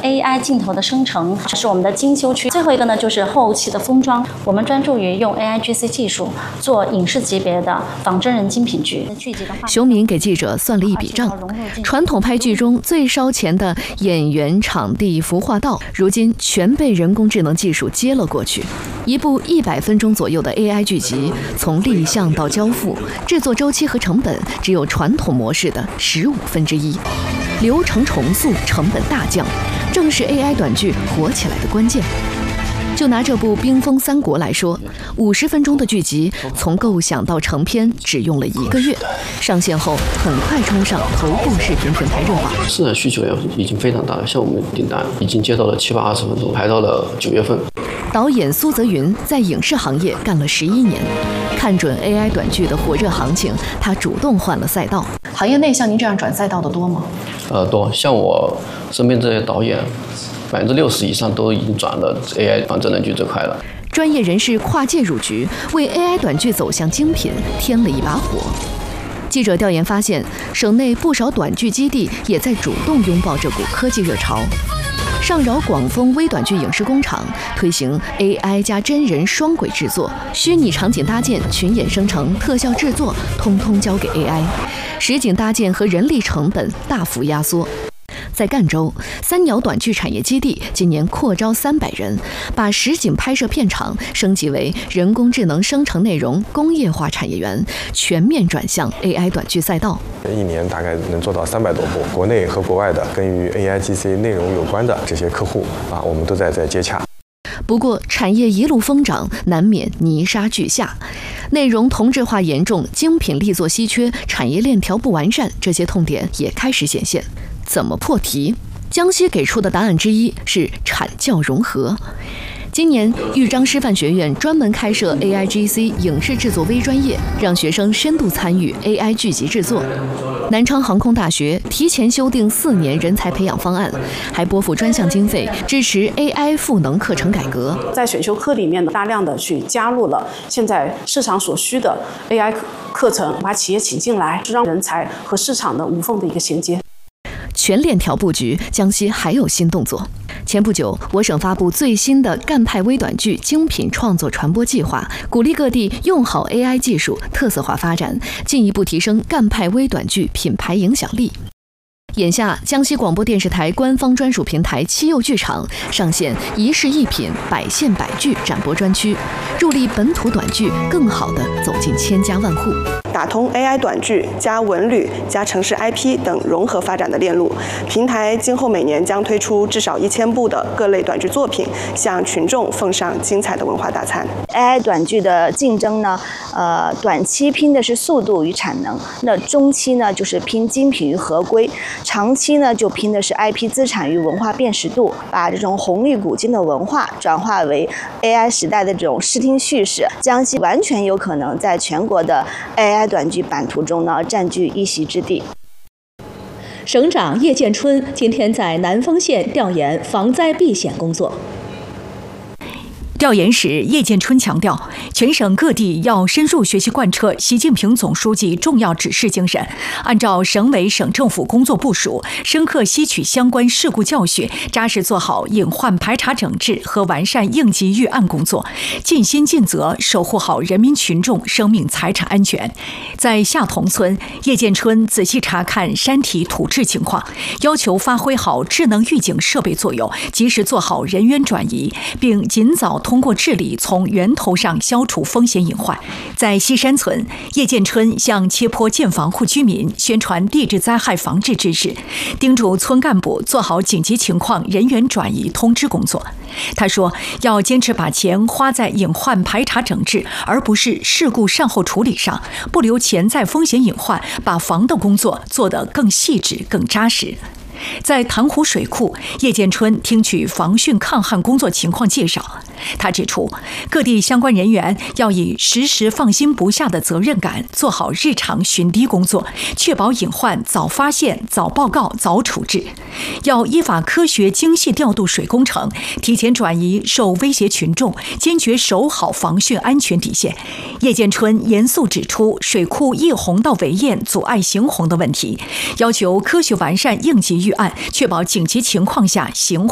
AI 镜头的生成，这是我们的精修区。最后一个呢，就是后期的封装，我们专注于用 AIGC 技术做影视级别的仿真人精品剧。 熊敏给记者算了一笔账，传统拍剧中最烧钱的演员、场地、服化道，如今全被人工智能技术接了过去。一部100分钟左右的 AI 剧集，从立项到交付，制作周期和成本只有传统模式的1/15，流程重塑，成本大降，正是 AI 短剧火起来的关键。就拿这部《冰封三国》来说，50分钟的剧集，从构想到成片只用了1个月，上线后很快冲上头部视频平台热榜。 市场需求已经非常大了，像我们订单已经接到了7、80分钟，排到了9月份。 导演苏泽云在影视行业干了11年，看准 AI 短剧的火热行情，他主动换了赛道。行业内像您这样转赛道的多吗？ 多，像我身边这些导演，60%以上都已经转了 AI 仿真人剧这块了。 专业人士跨界入局，为 AI 短剧走向精品添了一把火。记者调研发现，省内不少短剧基地也在主动拥抱这股科技热潮。上饶广丰微短剧影视工厂推行 AI 加真人双轨制作，虚拟场景搭建、群演生成、特效制作，通通交给 AI， 实景搭建和人力成本大幅压缩。在赣州，三鸟短剧产业基地今年扩招300人，把实景拍摄片场升级为人工智能生成内容工业化产业园，全面转向 AI 短剧赛道。 一年大概能做到300多部，国内和国外的跟与 AIGC 内容有关的这些客户我们都在接洽。 不过，产业一路疯涨，难免泥沙俱下，内容同质化严重，精品力作稀缺，产业链条不完善，这些痛点也开始显现。怎么破题？江西给出的答案之一是产教融合。今年，豫章师范学院专门开设 AIGC 影视制作微专业，让学生深度参与 AI 剧集制作。南昌航空大学提前修订4年人才培养方案，还拨付专项经费支持 AI 赋能课程改革。 在选修课里面大量的去加入了现在市场所需的 AI 课程，把企业请进来，让人才和市场的无缝的一个衔接。 全链条布局，江西还有新动作。前不久，我省发布最新的赣派微短剧精品创作传播计划，鼓励各地用好 AI 技术，特色化发展，进一步提升赣派微短剧品牌影响力。眼下，江西广播电视台官方专属平台七佑剧场上线一市一品百县百剧展播专区，助力本土短剧更好地走进千家万户， 打通 AI 短剧加文旅加城市 IP 等融合发展的链路。平台今后每年将推出至少1000部的各类短剧作品，向群众奉上精彩的文化大餐。 AI 短剧的竞争呢，短期拼的是速度与产能，那中期呢就是拼精品与合规。长期呢，就拼的是 IP 资产与文化辨识度，把这种红绿古今的文化转化为 AI 时代的这种视听叙事。江西完全有可能在全国的 AI 短剧版图中呢，占据一席之地。 省长叶建春今天在南丰县调研防灾避险工作。 调研时，叶建春强调，全省各地要深入学习贯彻习近平总书记重要指示精神，按照省委省政府工作部署，深刻吸取相关事故教训，扎实做好隐患排查整治和完善应急预案工作，尽心尽责守护好人民群众生命财产安全。在下同村，叶建春仔细查看山体土质情况，要求发挥好智能预警设备作用，及时做好人员转移，并尽早通过治理从源头上消除风险隐患。在西山村，叶建春向切坡建房户居民宣传地质灾害防治知识，叮嘱村干部做好紧急情况人员转移通知工作。他说，要坚持把钱花在隐患排查整治，而不是事故善后处理上，不留潜在风险隐患，把防的工作做得更细致、更扎实。在潭湖水库，叶建春听取防汛抗旱工作情况介绍。他指出，各地相关人员要以时时放心不下的责任感，做好日常巡堤工作，确保隐患早发现、早报告、早处置。要依法科学精细调度水工程，提前转移受威胁群众，坚决守好防汛安全底线。叶建春严肃指出水库溢洪到围堰阻碍行洪的问题，要求科学完善应急预案，确保紧急情况下行洪